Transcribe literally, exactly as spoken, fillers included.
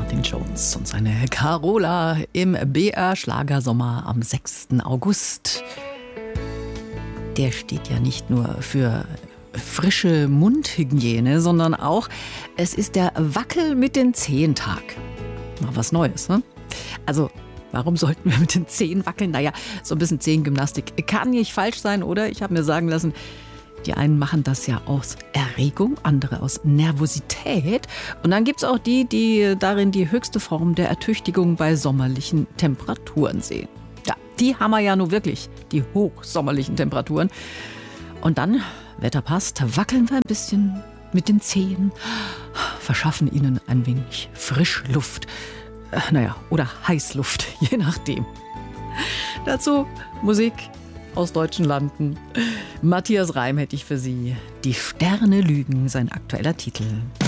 Martin Jones und seine Carola im B R Schlagersommer am sechsten August. Der steht ja nicht nur für frische Mundhygiene, sondern auch, es ist der Wackel mit den Zehen-Tag. Mal was Neues, ne? Also, warum sollten wir mit den Zehen wackeln? Naja, so ein bisschen Zehengymnastik kann nicht falsch sein, oder? Ich habe mir sagen lassen, die einen machen das ja aus Erregung, andere aus Nervosität. Und dann gibt es auch die, die darin die höchste Form der Ertüchtigung bei sommerlichen Temperaturen sehen. Ja, die haben wir ja nur wirklich, die hochsommerlichen Temperaturen. Und dann, Wetter passt, wackeln wir ein bisschen mit den Zehen, verschaffen ihnen ein wenig Frischluft. Naja, oder Heißluft, je nachdem. Dazu Musik aus deutschen Landen. Matthias Reim hätte ich für Sie. Die Sterne lügen, sein aktueller Titel.